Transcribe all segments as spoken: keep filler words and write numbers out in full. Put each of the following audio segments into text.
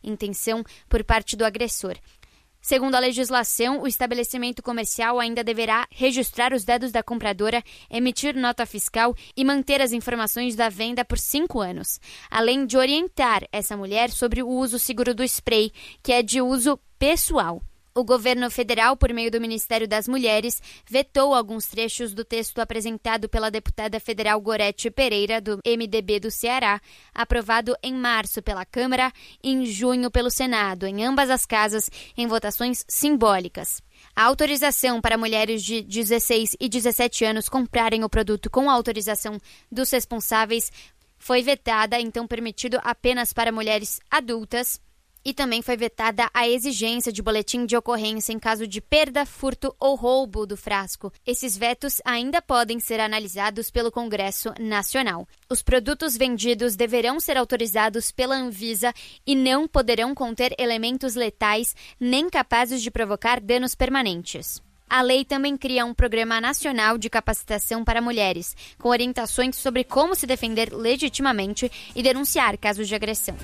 intenção por parte do agressor. Segundo a legislação, o estabelecimento comercial ainda deverá registrar os dados da compradora, emitir nota fiscal e manter as informações da venda por cinco anos, além de orientar essa mulher sobre o uso seguro do spray, que é de uso pessoal. O governo federal, por meio do Ministério das Mulheres, vetou alguns trechos do texto apresentado pela deputada federal Gorete Pereira, do M D B do Ceará, aprovado em março pela Câmara e em junho pelo Senado, em ambas as casas, em votações simbólicas. A autorização para mulheres de dezesseis e dezessete anos comprarem o produto com a autorização dos responsáveis foi vetada, então permitido apenas para mulheres adultas. E também foi vetada a exigência de boletim de ocorrência em caso de perda, furto ou roubo do frasco. Esses vetos ainda podem ser analisados pelo Congresso Nacional. Os produtos vendidos deverão ser autorizados pela Anvisa e não poderão conter elementos letais nem capazes de provocar danos permanentes. A lei também cria um programa nacional de capacitação para mulheres, com orientações sobre como se defender legitimamente e denunciar casos de agressão.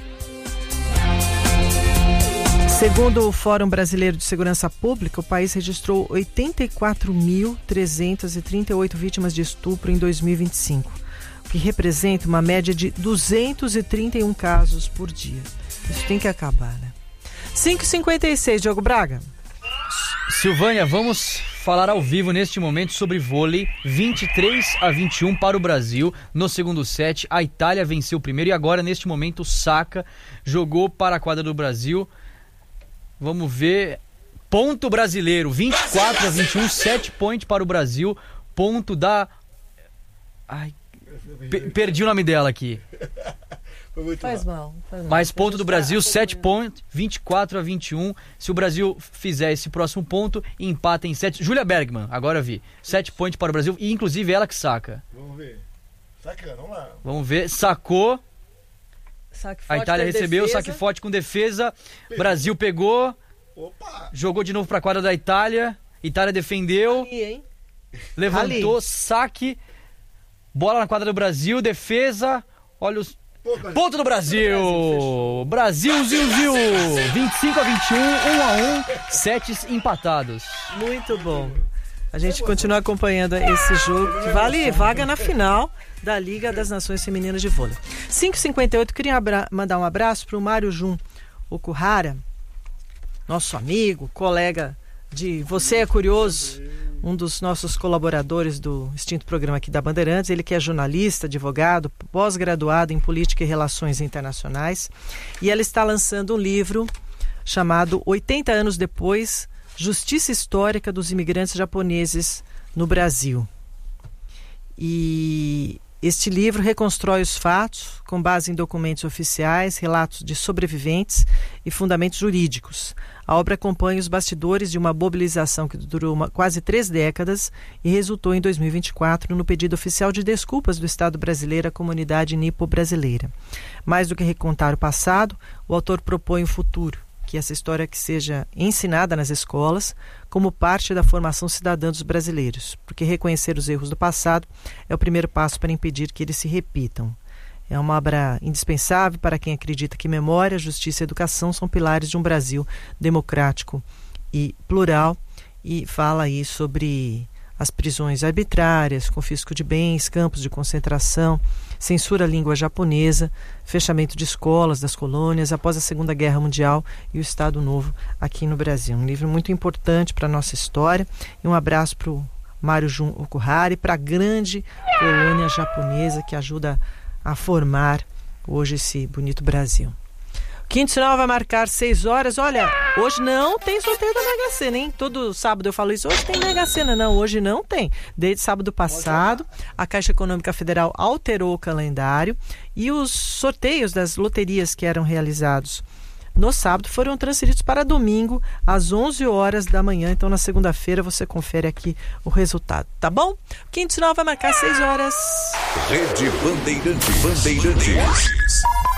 Segundo o Fórum Brasileiro de Segurança Pública, o país registrou oitenta e quatro mil trezentas e trinta e oito vítimas de estupro em dois mil e vinte e cinco, o que representa uma média de duzentos e trinta e um casos por dia. Isso tem que acabar, né? cinco e cinquenta e seis, Diogo Braga. Silvânia, vamos falar ao vivo neste momento sobre vôlei. vinte e três a vinte e um para o Brasil. No segundo set, a Itália venceu o primeiro e agora, neste momento, o Saka jogou para a quadra do Brasil. Vamos ver, ponto brasileiro, vinte e quatro a vinte e um, sete point para o Brasil, ponto da... Ai, per- perdi o nome dela aqui. Faz mal, faz mal. Mais ponto do Brasil, sete point, vinte e quatro a vinte e um. Se o Brasil fizer esse próximo ponto, empata em sete. Júlia Bergman, agora eu vi, sete point para o Brasil, e inclusive ela que saca. Vamos ver. Saca, vamos lá. Vamos ver, sacou. A Itália recebeu, defesa. saque forte com defesa. Brasil pegou. Opa. Jogou de novo para a quadra da Itália. Itália defendeu. Ali, hein? Levantou, Ali. saque. Bola na quadra do Brasil, defesa. Olha os... Ponto do Brasil! Brasil, Zil, Zil! vinte e cinco a vinte e um, um a um, sets empatados. Muito bom. A gente continua acompanhando esse jogo que vale vaga na final da Liga das Nações Femininas de Vôlei. cinco e cinquenta e oito, queria abra- mandar um abraço para o Mário Jun Okuhara, nosso amigo, colega de Você é Curioso, um dos nossos colaboradores do extinto programa aqui da Bandeirantes. Ele que é jornalista, advogado, pós-graduado em Política e Relações Internacionais. E ela está lançando um livro chamado oitenta anos depois, Justiça Histórica dos Imigrantes Japoneses no Brasil. E este livro reconstrói os fatos com base em documentos oficiais, relatos de sobreviventes e fundamentos jurídicos. A obra acompanha os bastidores de uma mobilização que durou uma, quase três décadas e resultou em dois mil e vinte e quatro no pedido oficial de desculpas do Estado brasileiro à comunidade nipo-brasileira. Mais do que recontar o passado, o autor propõe o futuro, que essa história que seja ensinada nas escolas como parte da formação cidadã dos brasileiros, porque reconhecer os erros do passado é o primeiro passo para impedir que eles se repitam. É uma obra indispensável para quem acredita que memória, justiça e educação são pilares de um Brasil democrático e plural, e fala aí sobre as prisões arbitrárias, confisco de bens, campos de concentração, censura à língua japonesa, fechamento de escolas das colônias após a Segunda Guerra Mundial e o Estado Novo aqui no Brasil. Um livro muito importante para a nossa história. E um abraço para o Mário Jun Okuhara e para a grande colônia japonesa que ajuda a formar hoje esse bonito Brasil. Quinto sinal vai marcar seis horas. Olha, hoje não tem sorteio da Mega Sena, hein? Todo sábado eu falo isso. Hoje tem Mega Sena. Não, hoje não tem. Desde sábado passado, a Caixa Econômica Federal alterou o calendário e os sorteios das loterias que eram realizados no sábado foram transferidos para domingo às onze horas da manhã. Então, na segunda-feira, você confere aqui o resultado, tá bom? Quinto sinal vai marcar seis horas. Rede Bandeirantes. Bandeirantes.